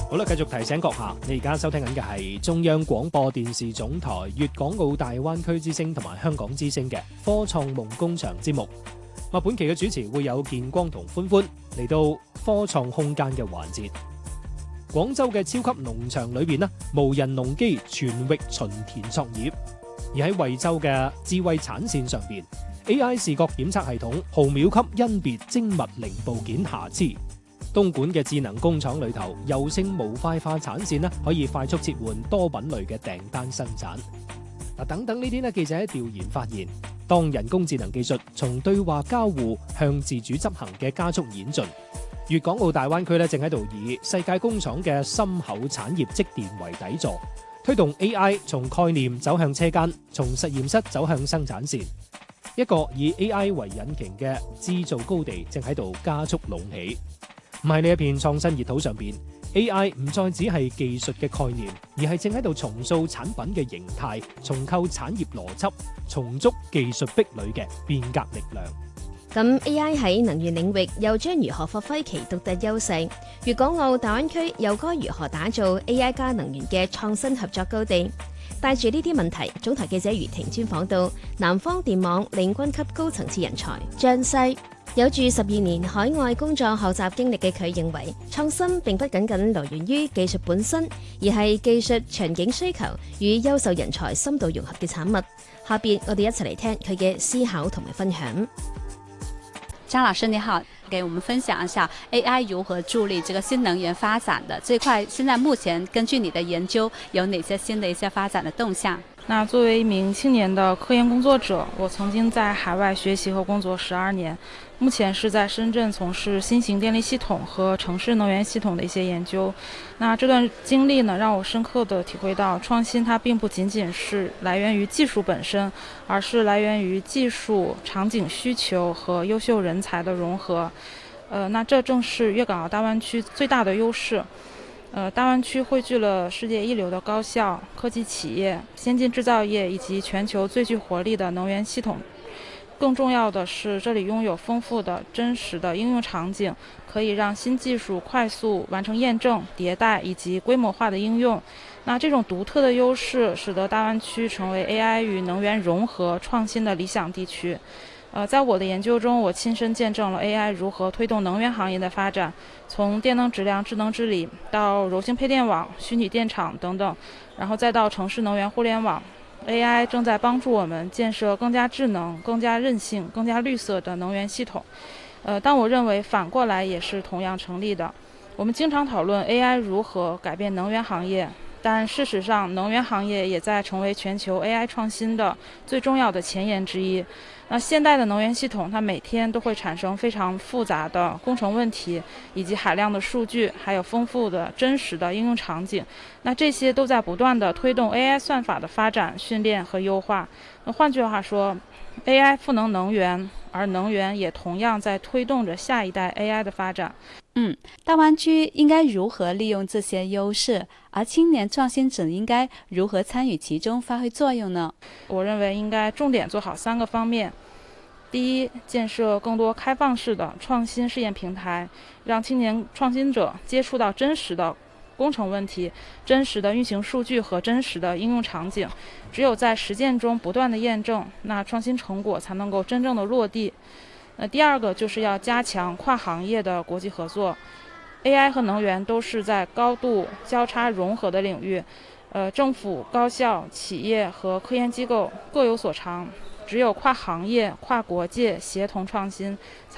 好啦，繼續提醒閣下，你而家收聽緊嘅係中央廣播電視總台粵港澳大灣區之聲同埋香港之聲嘅科創夢工場節目。本期嘅主持會有建光同歡歡嚟到科創空間嘅環節。廣州嘅超級農場裏邊無人農機全域巡田作業，而喺惠州嘅智慧產線上邊 AI 視覺檢測系統毫秒級甄別精密零部件瑕疵。東莞嘅智能工廠裏頭，柔性模塊化產線可以快速切換多品類嘅訂單生產。等等呢啲記者喺調研發現，當人工智能技術從對話交互向自主執行嘅加速演進，粵港澳大灣區正喺度以世界工廠嘅深厚產業積澱為底座，推動 AI 從概念走向車間，從實驗室走向生產線。一個以 AI 為引擎嘅製造高地正喺度加速隆起。唔係呢一片創新熱土上邊 ，AI 唔再只係技術嘅概念，而係正喺度重塑產品嘅形態，重構產業邏輯，重築技術壁壘嘅變革力量。 咁 AI 喺能源領域又將如何發揮其獨特優勢？粵港澳大灣區又該如何打造 AI 加能源嘅創新合作高地？帶住呢啲問題，總台記者余婷專訪到南方電網領軍級高層次人才張西。有住12年海外工作學習經歷嘅佢認為，創新並不僅僅來源於技術本身，而係技術場景需求與優秀人才深度融合嘅產物。下邊我哋一齊嚟聽佢嘅思考同埋分享。 張老師你好，給我們分享一下 AI 如何助力這個新能源發展的這塊，現在目前根據你的研究有哪些新的一些發展的動向？ 那作為一名青年的科研工作者，我曾經在海外學習和工作12年，目前是在深圳從事新型電力系統和城市能源系統的一些研究。那這段經歷呢，讓我深刻地體會到創新它並不僅僅是來源於技術本身，而是來源於技術、場景需求和優秀人才的融合。那這正是粵港澳大灣區最大的優勢。大灣區匯聚了世界一流的高校、科技企業、先進製造業以及全球最具活力的能源系統。更重要的是，這裡擁有豐富的真實的應用場景，可以讓新技術快速完成驗證、迭代以及規模化的應用。那這種獨特的優勢，使得大灣區成為 AI 與能源融合創新的理想地區。在我的研究中，我親身見證了 AI 如何推動能源行業的發展，從電能質量智能治理到柔性配電網、虛擬電廠等等，然後再到城市能源互聯網。AI 正在幫助我們建設更加智能、更加韌性、更加綠色的能源系統。但我認為反過來也是同樣成立的。我們經常討論 AI 如何改變能源行業，但事實上，能源行業也在成為全球 AI 創新的最重要的前沿之一。那現代的能源系統，它每天都會產生非常複雜的工程問題，以及海量的數據，還有豐富的真實的應用場景。那這些都在不斷地推動 AI 算法的發展、訓練和優化。那換句話說， AI 賦能能源，而能源也同樣在推動着下一代 AI 的發展。 大灣區應該如何利用這些優勢，而青年創新者應該如何參與其中發揮作用呢？ 我認為應該重點做好3個方面。第一，建設更多開放式的創新試驗平台，讓青年創新者接觸到真實的工程問題、真實的運行數據和真實的應用場景。只有在實踐中不斷的驗證，那創新成果才能夠真正的落地。第二個就是要加強跨行業的國際合作。AI 和能源都是在高度交叉融合的領域，政府、高校、企業和科研機構各有所長。只有跨行業、跨國界協同創新，才